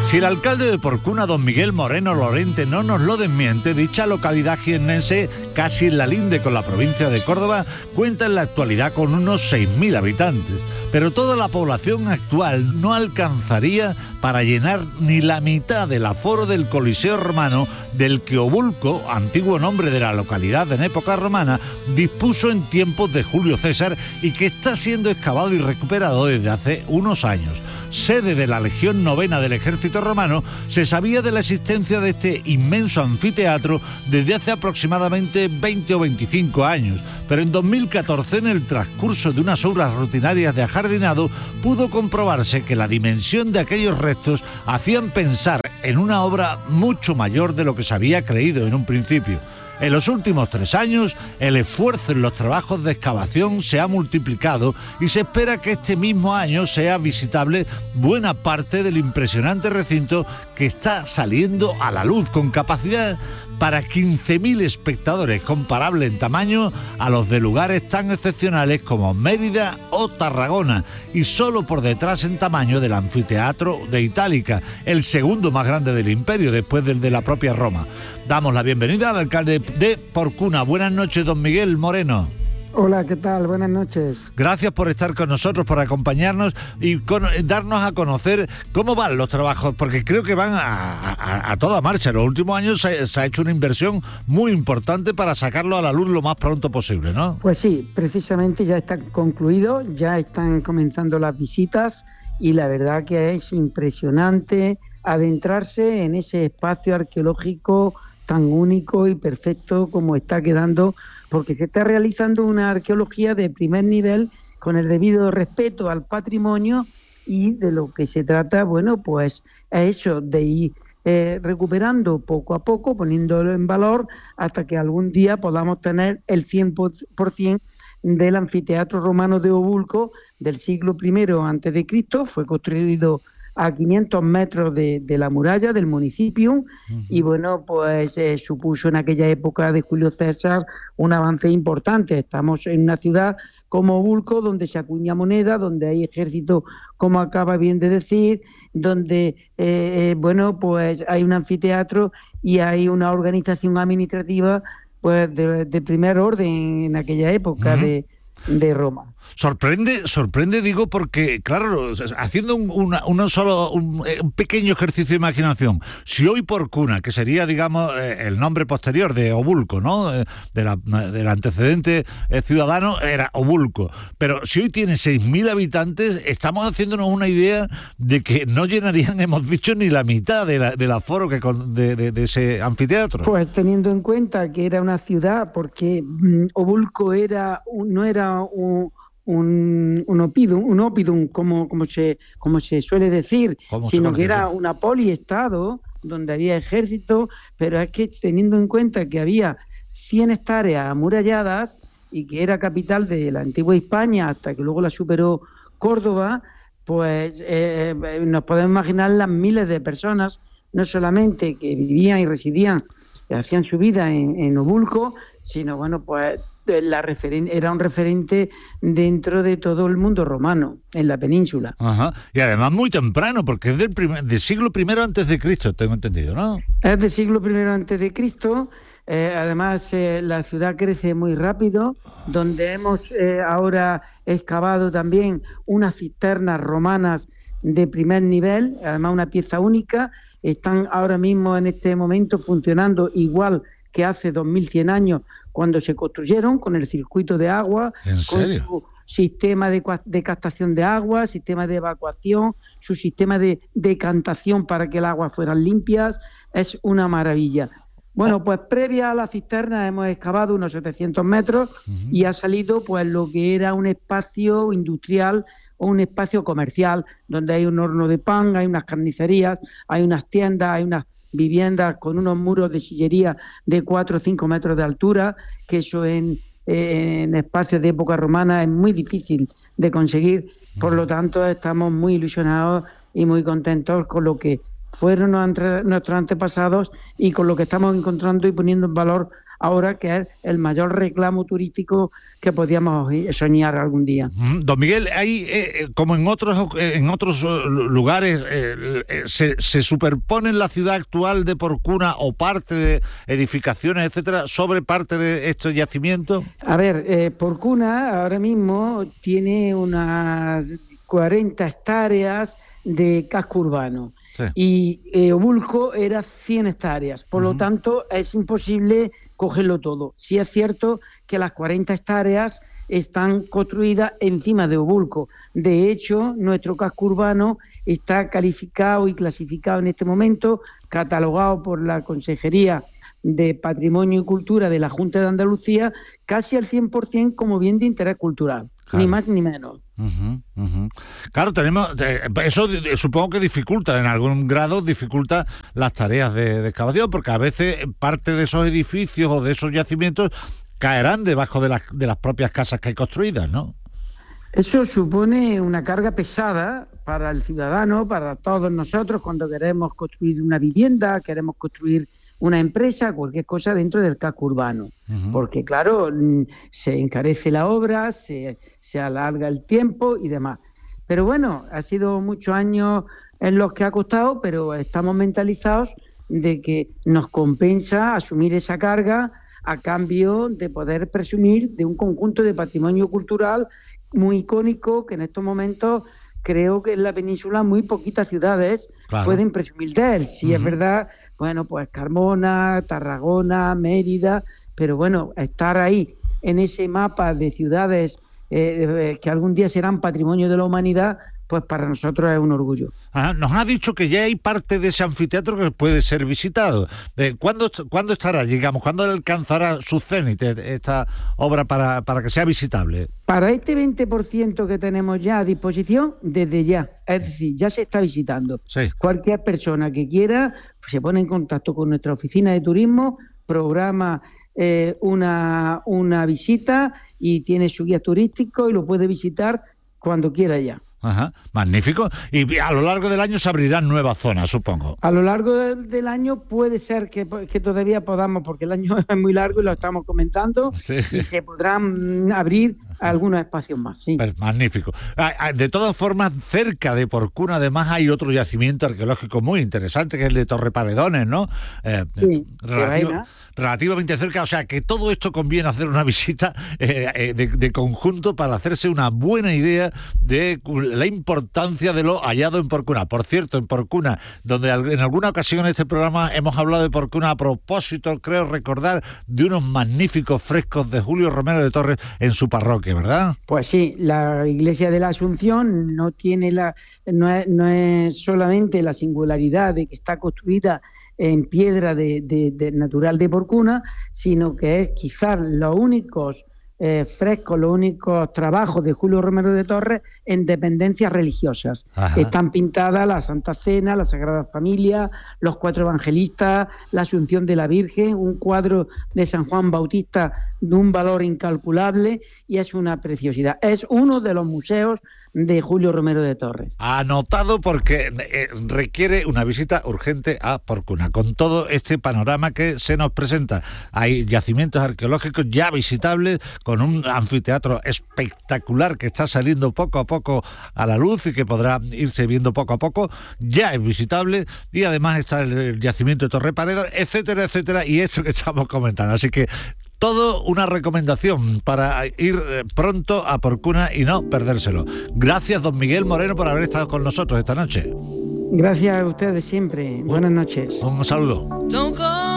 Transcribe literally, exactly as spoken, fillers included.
Si el alcalde de Porcuna, don Miguel Moreno Lorente, no nos lo desmiente, dicha localidad jiennense, casi en la linde con la provincia de Córdoba, cuenta en la actualidad con unos seis mil habitantes. Pero toda la población actual no alcanzaría para llenar ni la mitad del aforo del Coliseo Romano, del que Obulco, antiguo nombre de la localidad en época romana, dispuso en tiempos de Julio César y que está siendo excavado y recuperado desde hace unos años. Sede de la Legión Novena del Ejército Romano, se sabía de la existencia de este inmenso anfiteatro desde hace aproximadamente veinte o veinticinco años, pero en dos mil catorce, en el transcurso de unas obras rutinarias de ajardinado, pudo comprobarse que la dimensión de aquellos restos hacían pensar en una obra mucho mayor de lo que se había creído en un principio. En los últimos tres años, el esfuerzo en los trabajos de excavación se ha multiplicado y se espera que este mismo año sea visitable buena parte del impresionante recinto que está saliendo a la luz, con capacidad para quince mil espectadores, comparable en tamaño a los de lugares tan excepcionales como Mérida o Tarragona, y solo por detrás en tamaño del anfiteatro de Itálica, el segundo más grande del imperio, después del de la propia Roma. Damos la bienvenida al alcalde de Porcuna. Buenas noches, don Miguel Moreno. Hola, ¿qué tal? Buenas noches. Gracias por estar con nosotros, por acompañarnos y con, darnos a conocer cómo van los trabajos, porque creo que van a, a, a toda marcha. En los últimos años se, se ha hecho una inversión muy importante para sacarlo a la luz lo más pronto posible, ¿no? Pues sí, precisamente ya está concluido, ya están comenzando las visitas y la verdad que es impresionante adentrarse en ese espacio arqueológico tan único y perfecto como está quedando, porque se está realizando una arqueología de primer nivel con el debido respeto al patrimonio, y de lo que se trata, bueno, pues es eso, de ir eh, recuperando poco a poco, poniéndolo en valor, hasta que algún día podamos tener el cien por ciento del anfiteatro romano de Obulco del siglo primero antes de Cristo. Fue construido a quinientos metros de, de la muralla del municipio, uh-huh. Y bueno, pues eh, supuso en aquella época de Julio César un avance importante. Estamos en una ciudad como Obulco, donde se acuña moneda, donde hay ejército, como acaba bien de decir, donde, eh, eh, bueno, pues hay un anfiteatro y hay una organización administrativa pues de, de primer orden en aquella época, uh-huh. de, de Roma. Sorprende, sorprende, digo, porque, claro, haciendo un, una, uno solo, un, un pequeño ejercicio de imaginación, si hoy Porcuna, que sería, digamos, el nombre posterior de Obulco, ¿no?, de la, del antecedente ciudadano era Obulco, pero si hoy tiene seis mil habitantes, estamos haciéndonos una idea de que no llenarían, hemos dicho, ni la mitad de la, del aforo que con, de, de, de ese anfiteatro. Pues teniendo en cuenta que era una ciudad, porque um, Obulco era un, no era un... un, un opidum, un opidum como, como, se, como se suele decir, sino que era una poliestado donde había ejército, pero es que teniendo en cuenta que había cien hectáreas amuralladas y que era capital de la antigua España hasta que luego la superó Córdoba, pues eh, nos podemos imaginar las miles de personas, no solamente que vivían y residían, hacían su vida en, en Obulco, sino bueno, pues la referen- era un referente dentro de todo el mundo romano, en la península. Ajá. Y además muy temprano, porque es del, primer, del siglo primero antes de Cristo, tengo entendido, ¿no? Es del siglo primero antes de Cristo. Eh, además, eh, la ciudad crece muy rápido, donde hemos eh, ahora excavado también unas cisternas romanas de primer nivel, además una pieza única. Están ahora mismo en este momento funcionando igual que hace dos mil cien años, cuando se construyeron, con el circuito de agua, ¿En serio? con su sistema de, de captación de agua, sistema de evacuación, su sistema de decantación para que el agua fueran limpias. Es una maravilla. Bueno, pues previa a la cisterna hemos excavado unos setecientos metros, uh-huh. y ha salido pues lo que era un espacio industrial o un espacio comercial, donde hay un horno de pan, hay unas carnicerías, hay unas tiendas, hay unas viviendas con unos muros de sillería de cuatro o cinco metros de altura, que eso en, en espacios de época romana es muy difícil de conseguir. Por lo tanto, estamos muy ilusionados y muy contentos con lo que fueron nuestros antepasados y con lo que estamos encontrando y poniendo en valor ahora, que es el mayor reclamo turístico que podíamos soñar algún día. Don Miguel, hay eh, como en otros en otros lugares eh, eh, se, se superponen la ciudad actual de Porcuna o parte de edificaciones, etcétera, sobre parte de estos yacimientos. A ver, eh, Porcuna ahora mismo tiene unas cuarenta hectáreas de casco urbano. Sí. Y eh, Obulco era cien hectáreas, por uh-huh. lo tanto es imposible cogerlo todo. Sí es cierto que las cuarenta hectáreas están construidas encima de Obulco. De hecho, nuestro casco urbano está calificado y clasificado en este momento, catalogado por la Consejería de Patrimonio y Cultura de la Junta de Andalucía, casi al cien por ciento como bien de interés cultural. Claro. Ni más ni menos. Uh-huh, uh-huh. Claro, tenemos eh, eso eh, supongo que dificulta, en algún grado dificulta las tareas de, de excavación, porque a veces parte de esos edificios o de esos yacimientos caerán debajo de las, de las propias casas que hay construidas, ¿no? Eso supone una carga pesada para el ciudadano, para todos nosotros, cuando queremos construir una vivienda, queremos construir una empresa, cualquier cosa dentro del casco urbano. Uh-huh. Porque, claro, se encarece la obra, se, se alarga el tiempo y demás. Pero bueno, ha sido muchos años en los que ha costado, pero estamos mentalizados de que nos compensa asumir esa carga a cambio de poder presumir de un conjunto de patrimonio cultural muy icónico que en estos momentos creo que en la península muy poquitas ciudades claro. pueden presumir de él. Si uh-huh. es verdad, bueno, pues Carmona, Tarragona, Mérida, pero bueno, estar ahí en ese mapa de ciudades eh, que algún día serán patrimonio de la humanidad, pues para nosotros es un orgullo. Ajá, nos ha dicho que ya hay parte de ese anfiteatro que puede ser visitado. Eh, ¿cuándo, ¿Cuándo estará, digamos, cuándo alcanzará su cénit esta obra para, para que sea visitable? Para este veinte por ciento que tenemos ya a disposición, desde ya, es decir, ya se está visitando. Sí. Cualquier persona que quiera pues, se pone en contacto con nuestra oficina de turismo, programa eh, una, una visita y tiene su guía turístico y lo puede visitar cuando quiera ya. Ajá, magnífico. Y a lo largo del año se abrirán nuevas zonas, supongo. A lo largo de, del año puede ser que, que todavía podamos, porque el año es muy largo y lo estamos comentando, sí. y se podrán abrir algunos espacios más. Sí. Pues magnífico. De todas formas, cerca de Porcuna, además, hay otro yacimiento arqueológico muy interesante, que es el de Torreparedones, ¿no? Eh, sí, relativo, relativamente cerca, o sea que todo esto conviene hacer una visita eh, de, de conjunto para hacerse una buena idea de la importancia de lo hallado en Porcuna. Por cierto, en Porcuna, donde en alguna ocasión en este programa hemos hablado de Porcuna a propósito, creo recordar, de unos magníficos frescos de Julio Romero de Torres en su parroquia, ¿verdad? Pues sí, la iglesia de la Asunción no tiene la, no es, no es solamente la singularidad de que está construida en piedra de, de, de natural de Porcuna, sino que es quizás los únicos Eh, frescos, los únicos trabajos de Julio Romero de Torres en dependencias religiosas. Ajá. Están pintadas la Santa Cena, la Sagrada Familia, los cuatro evangelistas, la Asunción de la Virgen, un cuadro de San Juan Bautista de un valor incalculable y es una preciosidad. Es uno de los museos de Julio Romero de Torres. Anotado, porque eh, requiere una visita urgente a Porcuna, con todo este panorama que se nos presenta. Hay yacimientos arqueológicos ya visitables, con un anfiteatro espectacular que está saliendo poco a poco a la luz y que podrá irse viendo poco a poco, ya es visitable, y además está el, el yacimiento de Torreparedones, etcétera, etcétera, y esto que estamos comentando. Así que todo una recomendación para ir pronto a Porcuna y no perdérselo. Gracias, don Miguel Moreno, por haber estado con nosotros esta noche. Gracias a ustedes siempre. Buenas noches. Un saludo.